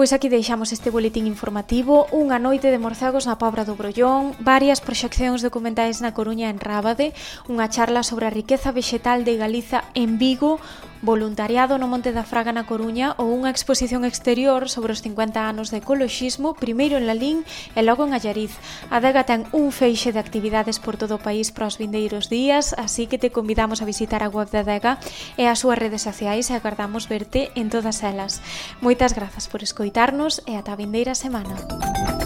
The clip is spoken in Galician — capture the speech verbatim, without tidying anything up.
Pois aquí deixamos este boletín informativo, unha noite de morcegos na Pobra do Brollón, varias proxeccións documentais na Coruña en Rábade, unha charla sobre a riqueza vexetal de Galiza en Vigo, voluntariado no Monte da Fraga na Coruña ou unha exposición exterior sobre os cincuenta anos de ecoloxismo, primeiro en Lalín e logo en Allariz. A adega ten un feixe de actividades por todo o país para os vindeiros días, así que te convidamos a visitar a web da adega e as súas redes sociais e agardamos verte en todas elas. Moitas grazas por escoitarnos e ata a vindeira semana.